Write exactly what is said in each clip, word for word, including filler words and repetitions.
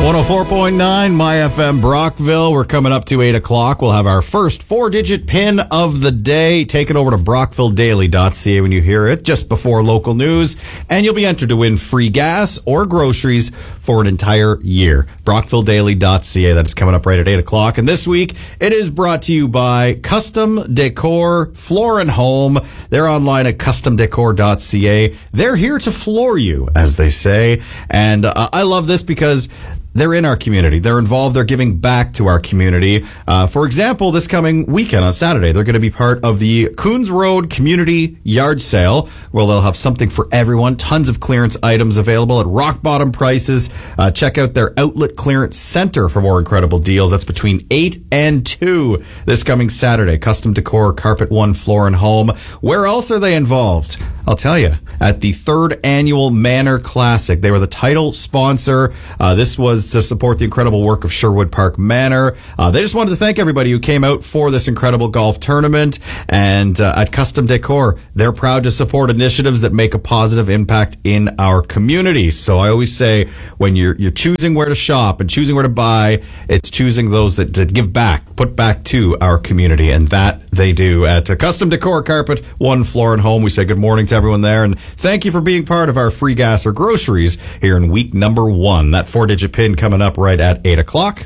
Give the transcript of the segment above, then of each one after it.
one oh four point nine My F M Brockville. We're coming up to eight o'clock. We'll have our first four-digit pin of the day. Take it over to brockville daily dot c a when you hear it, just before local news. And you'll be entered to win free gas or groceries for an entire year. brockville daily dot c a. That is coming up right at eight o'clock. And this week, it is brought to you by Custom Decor Floor and Home. They're online at custom decor dot c a. They're here to floor you, as they say. And uh, I love this because they're in our community. They're involved. They're giving back to our community. Uh, for example, this coming weekend on Saturday, they're going to be part of the Coons Road Community Yard Sale, where they'll have something for everyone. Tons of clearance items available at rock bottom prices. Uh, check out their Outlet Clearance Center for more incredible deals. That's between eight and two this coming Saturday. Custom Decor, Carpet One, Floor and Home. Where else are they involved? I'll tell you. At the third annual Manor Classic. They were the title sponsor. Uh, this was to support the incredible work of Sherwood Park Manor. Uh, they just wanted to thank everybody who came out for this incredible golf tournament. And uh, at Custom Decor, they're proud to support initiatives that make a positive impact in our community. So I always say, when you're you're choosing where to shop and choosing where to buy, it's choosing those that, that give back, put back to our community. And that they do at uh, Custom Decor, Carpet One, Floor and Home. We say good morning to everyone there. And thank you for being part of our free gas or groceries here in week number one. That four-digit pin coming up right at eight o'clock.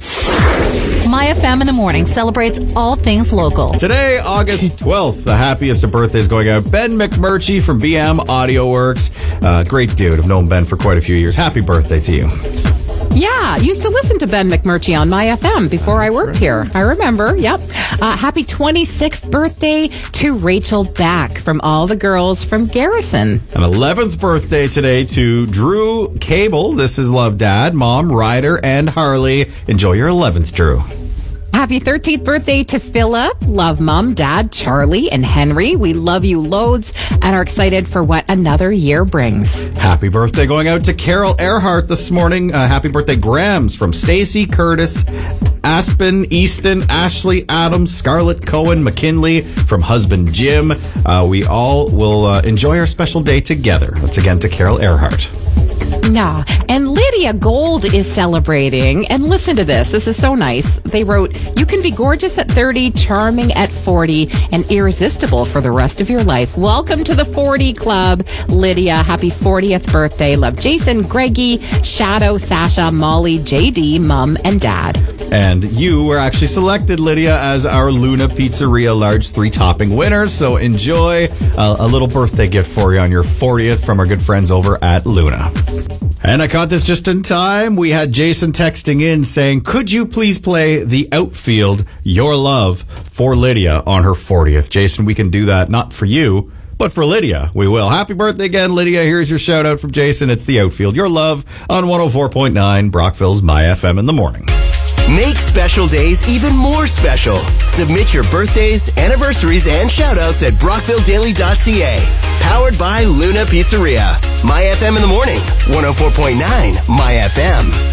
My F M in the morning celebrates all things local. Today, August twelfth, the happiest of birthdays going out. Ben McMurtry from B M Audio Works. Uh, great dude. I've known Ben for quite a few years. Happy birthday to you. Yeah, I used to listen to Ben McMurtry on My F M before I worked here. I remember, yep. Uh, happy twenty-sixth birthday to Rachel Back from all the girls from Garrison. An eleventh birthday today to Drew Cable. This is Love Dad, Mom, Ryder, and Harley. Enjoy your eleventh, Drew. Happy thirteenth birthday to Philip. Love Mom, Dad, Charlie, and Henry. We love you loads and are excited for what another year brings. Happy birthday going out to Carol Earhart this morning. Uh, happy birthday, Grams, from Stacy, Curtis, Aspen, Easton, Ashley, Adams, Scarlett, Cohen, McKinley, from husband Jim. Uh, we all will uh, enjoy our special day together. That's again to Carol Earhart. Yeah, and Lydia Gold is celebrating. And listen to this. This is so nice. They wrote, you can be gorgeous at thirty, charming at forty, and irresistible for the rest of your life. Welcome to the forty Club, Lydia. Happy fortieth birthday. Love Jason, Greggy, Shadow, Sasha, Molly, J D, Mom, and Dad. And you were actually selected, Lydia, as our Luna Pizzeria large three-topping winner. So enjoy a, a little birthday gift for you on your fortieth from our good friends over at Luna. And I caught this just in time. We had Jason texting in saying, could you please play the Outfield, Your Love, for Lydia on her fortieth? Jason, we can do that, not for you, but for Lydia, we will. Happy birthday again, Lydia. Here's your shout out from Jason. It's the Outfield, Your Love, on one oh four point nine Brockville's My F M in the morning. Make special days even more special. Submit your birthdays, anniversaries, and shoutouts at brockville daily dot c a. Powered by Luna Pizzeria. My F M in the morning. one oh four point nine My F M.